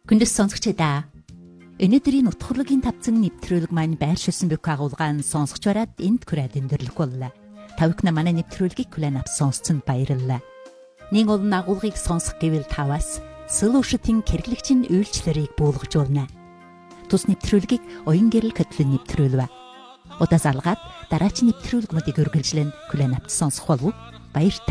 Хүндэс сонсогчдаа өнөөдрийн утгуулагийн тавцан нэвтрүүлэг маань байршуулсан бүх агуулгаан сонсогч бараад энд хүрээд өндөрлөх боллоо. Тавхна манай нэвтрүүлгийг хүлээн авч сонсцонд баярлалаа. Нэг олон агуулгыг сонсох гэвэл таваас Solution-ийн хэрэглэгчийн үйлчлэлийг буулгажуулна. Тус нэвтрүүлгийг оюун гэрэл хөтлөн нэвтрүүлвэ. Удаас алгаад дараагийн нэвтрүүлгүүдийг үргэлжлэн хүлээн авч сонсох болов уу? Баяртай.